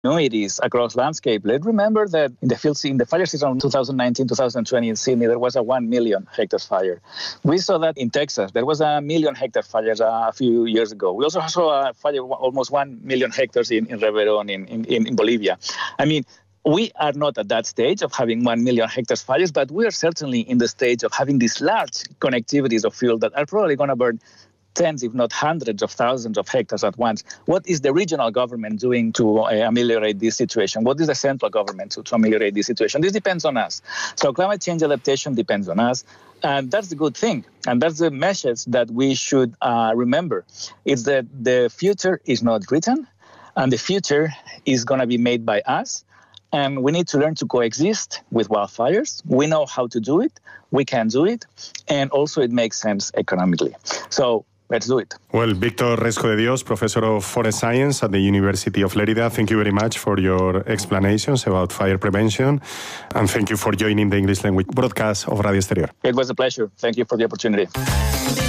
continuities across landscape. Let's remember that in the fire season of 2019-2020 in Sydney, there was a 1 million hectares fire. We saw that in Texas. There was a 1 million hectare fires a few years ago. We also saw a fire almost 1 million hectares in Ribeirón in Bolivia. I mean, we are not at that stage of having 1 million hectares fires, but we are certainly in the stage of having these large connectivities of fuel that are probably going to burn tens, if not hundreds of thousands of hectares at once. What is the regional government doing to ameliorate this situation? What is the central government to ameliorate this situation? This depends on us. So climate change adaptation depends on us. And that's the good thing. And that's the message that we should remember. It's that the future is not written, and the future is going to be made by us. And we need to learn to coexist with wildfires. We know how to do it. We can do it. And also it makes sense economically. So let's do it. Well, Víctor Resco de Dios, Professor of Forest Science at the University of Lérida, thank you very much for your explanations about fire prevention. And thank you for joining the English language broadcast of Radio Exterior. It was a pleasure. Thank you for the opportunity.